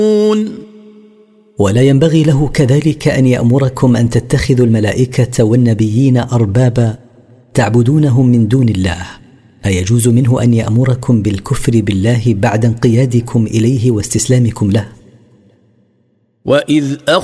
ولا ينبغي له كذلك أن يأمركم أن تتخذوا الملائكة والنبيين أربابا تعبدونهم من دون الله. أيجوز منه أن يأمركم بالكفر بالله بعد انقيادكم إليه واستسلامكم له؟ وإذ